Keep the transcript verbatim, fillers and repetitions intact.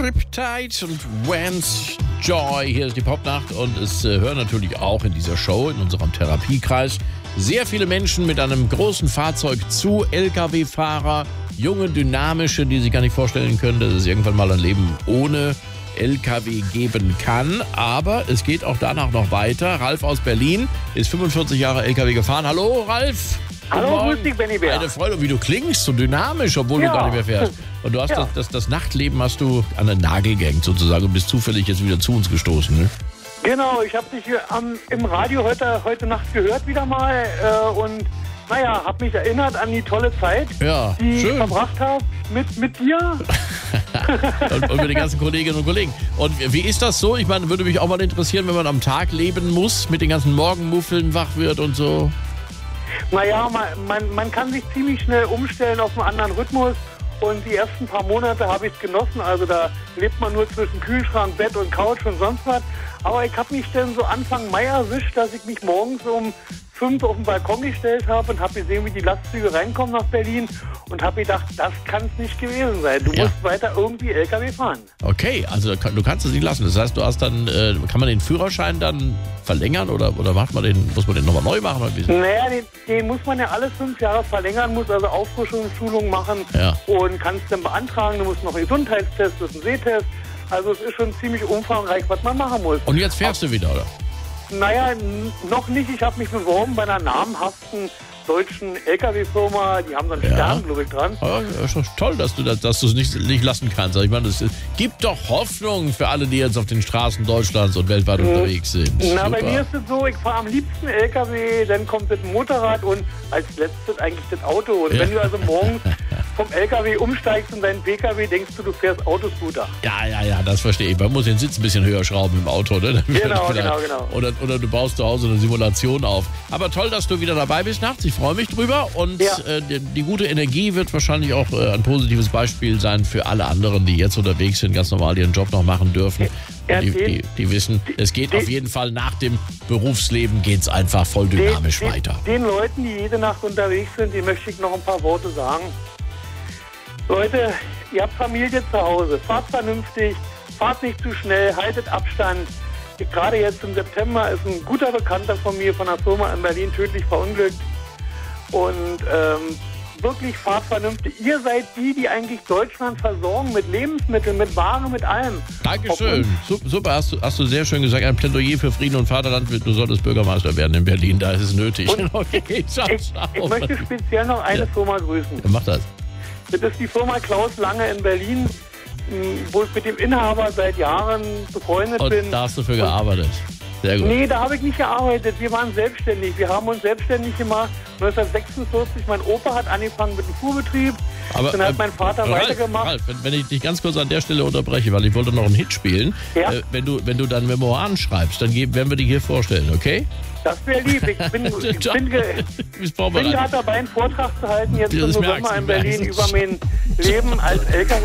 Riptide und Vance Joy. Hier ist die Popnacht und es äh, hören natürlich auch in dieser Show, in unserem Therapiekreis, sehr viele Menschen mit einem großen Fahrzeug zu. L K W-Fahrer, junge, dynamische, die sich gar nicht vorstellen können, dass es irgendwann mal ein Leben ohne L K W geben kann. Aber es geht auch danach noch weiter. Ralf aus Berlin ist fünfundvierzig Jahre L K W gefahren. Hallo, Ralf. Hallo, grüß dich, Benny Bär. Eine Freude, wie du klingst, so dynamisch, obwohl ja. du gar nicht mehr fährst. Und du hast ja. das, das, das Nachtleben hast du an den Nagel gehängt sozusagen und bist zufällig jetzt wieder zu uns gestoßen, ne? Genau, ich habe dich ähm, im Radio heute, heute Nacht gehört wieder mal äh, und naja, habe mich erinnert an die tolle Zeit, ja, die schön. ich verbracht habe mit, mit dir. und, und mit den ganzen Kolleginnen und Kollegen. Und wie ist das so? Ich meine, würde mich auch mal interessieren, wenn man am Tag leben muss, mit den ganzen Morgenmuffeln wach wird und so. Naja, man, man, man kann sich ziemlich schnell umstellen auf einen anderen Rhythmus und die ersten paar Monate habe ich es genossen. Also da lebt man nur zwischen Kühlschrank, Bett und Couch und sonst was. Aber ich habe mich dann so Anfang Mai erwischt, dass ich mich morgens um fünf auf den Balkon gestellt habe und habe gesehen, wie die Lastzüge reinkommen nach Berlin und habe gedacht, das kann es nicht gewesen sein. Du ja. musst weiter irgendwie L K W fahren. Okay, also du kannst es nicht lassen. Das heißt, du hast dann, äh, kann man den Führerschein dann verlängern oder, oder macht man den, muss man den nochmal neu machen? Oder wie? Naja, den, den muss man ja alle fünf Jahre verlängern, muss also Auffrischungsschulungen machen ja. und kannst dann beantragen. Du musst noch einen Gesundheitstest, das ist ein Sehtest. Also es ist schon ziemlich umfangreich, was man machen muss. Und jetzt fährst Aber, du wieder, oder? Naja, n- noch nicht. Ich habe mich beworben bei einer namhaften deutschen L K W-Firma. Die haben so einen Ja. Stern, glaube ich, dran. Ja, ist doch toll, dass du das, dass du es nicht, nicht lassen kannst. Ich meine, es gibt doch Hoffnung für alle, die jetzt auf den Straßen Deutschlands und weltweit mhm. unterwegs sind. Na, Super. bei mir ist es so, ich fahre am liebsten L K W, dann kommt das Motorrad und als letztes eigentlich das Auto. Und Ja. wenn du also morgens vom L K W umsteigst in deinen P K W, denkst du, du fährst Autoscooter. Ja, ja, ja, das verstehe ich. Man muss den Sitz ein bisschen höher schrauben im Auto, ne? Genau, genau, genau. Oder, oder du baust zu Hause eine Simulation auf. Aber toll, dass du wieder dabei bist nachts. Ich freue mich drüber. Und Ja. äh, die, die gute Energie wird wahrscheinlich auch äh, ein positives Beispiel sein für alle anderen, die jetzt unterwegs sind, ganz normal ihren Job noch machen dürfen. Ja, Und die, den- die, die wissen, es geht den- auf jeden Fall nach dem Berufsleben geht's einfach voll dynamisch den, weiter. Den, den Leuten, die jede Nacht unterwegs sind, denen möchte ich noch ein paar Worte sagen. Leute, ihr habt Familie zu Hause. Fahrt vernünftig, fahrt nicht zu schnell, haltet Abstand. Gerade jetzt im September ist ein guter Bekannter von mir von einer Firma in Berlin tödlich verunglückt. Und ähm, wirklich fahrt vernünftig. Ihr seid die, die eigentlich Deutschland versorgen mit Lebensmitteln, mit Ware, mit allem. Dankeschön. Sup- Super, hast du, hast du sehr schön gesagt. Ein Plädoyer für Frieden und Vaterland. Du solltest Bürgermeister werden in Berlin. Da ist es nötig. Und Okay, ciao, Ich, ciao. ich möchte speziell noch eine Ja. Firma grüßen. Ja, mach das. Das ist die Firma Klaus Lange in Berlin, mh, wo ich mit dem Inhaber seit Jahren befreundet Und bin. da hast du für gearbeitet. Sehr gut. Nee, da habe ich nicht gearbeitet. Wir waren selbstständig. Wir haben uns selbstständig gemacht. neunzehnhundertsechsundvierzig, mein Opa hat angefangen mit dem Fuhrbetrieb. Aber, Dann hat äh, mein Vater Ralf, weitergemacht. Ralf, wenn, wenn ich dich ganz kurz an der Stelle unterbreche, weil ich wollte noch einen Hit spielen. Ja. Äh, wenn, du, wenn du dann Memoiren schreibst, dann geben, werden wir die hier vorstellen, okay? Das wäre lieb. Ich bin, ich Ciao. bin, ge- Bis bin vorbereitet. gerade dabei, einen Vortrag zu halten jetzt Ja, im das November merkst du, in Berlin merkst du. über mein Leben als L K W